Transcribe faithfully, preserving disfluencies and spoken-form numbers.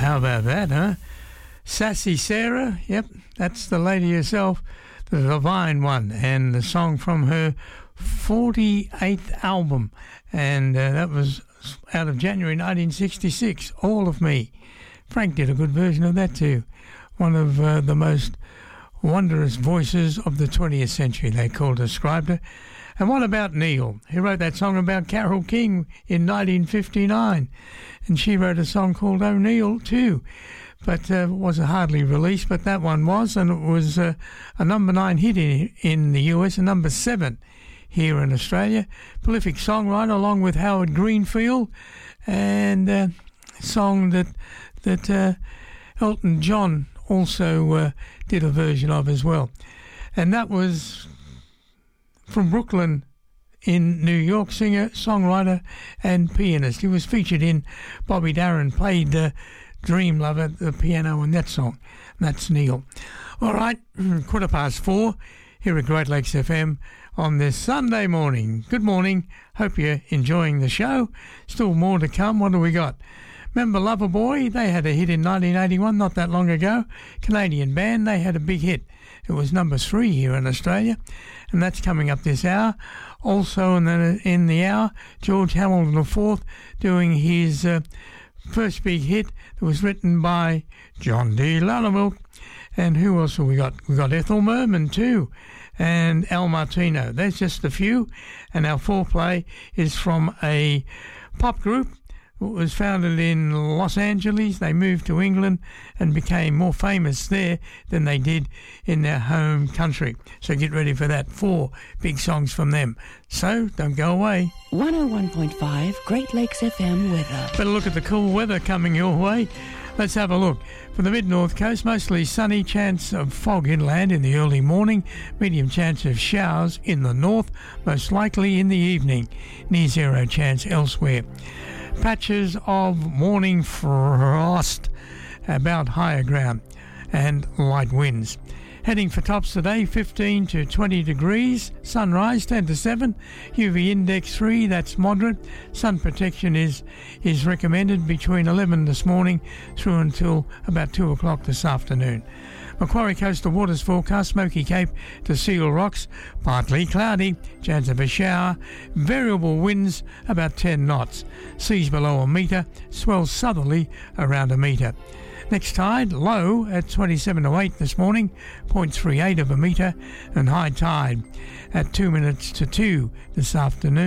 How about that, huh? Sassy Sarah, yep, that's the lady herself, the Divine One, and the song from her forty-eighth album, and uh, that was out of January nineteen sixty-six, All of Me. Frank did a good version of that too. One of uh, the most wondrous voices of the twentieth century, they called described her. And what about Neil? He wrote that song about Carole King in nineteen fifty-nine, and she wrote a song called O'Neill too, but uh, was hardly released, but that one was, and it was uh, a number nine hit in, in the U S, and number seven here in Australia. Prolific songwriter along with Howard Greenfield, and uh, a song that, that uh, Elton John also uh, did a version of as well. And that was from Brooklyn in New York, singer, songwriter and pianist. He was featured in Bobby Darin, played uh, Dream Lover, the piano in that song. And that's Neil. All right, quarter past four here at Great Lakes F M on this Sunday morning. Good morning. Hope you're enjoying the show. Still more to come. What do we got? Remember Loverboy? They had a hit in nineteen eighty-one, not that long ago. Canadian band, they had a big hit. It was number three here in Australia, and that's coming up this hour. Also in the, in the hour, George Hamilton the fourth doing his uh, first big hit that was written by John D. Loudermilk. And who else have we got? We got Ethel Merman too, and Al Martino. There's just a few. And our foreplay is from a pop group. It was founded in Los Angeles. They moved to England and became more famous there than they did in their home country. So get ready for that. Four big songs from them. So don't go away. one oh one point five Great Lakes F M weather. Better look at the cool weather coming your way. Let's have a look. For the mid-north coast, mostly sunny, chance of fog inland in the early morning, medium chance of showers in the north, most likely in the evening, near zero chance elsewhere. Patches of morning frost about higher ground and light winds. Heading for tops today, fifteen to twenty degrees. Sunrise ten to seven. U V index three, that's moderate. Sun protection is is recommended between eleven this morning through until about two o'clock this afternoon. Macquarie coastal waters forecast, Smoky Cape to Seal Rocks, partly cloudy, chance of a shower, variable winds about ten knots, seas below a metre, swells southerly around a metre. Next tide, low at twenty-seven to eight this morning, zero point three eight of a metre, and high tide at two minutes to two this afternoon.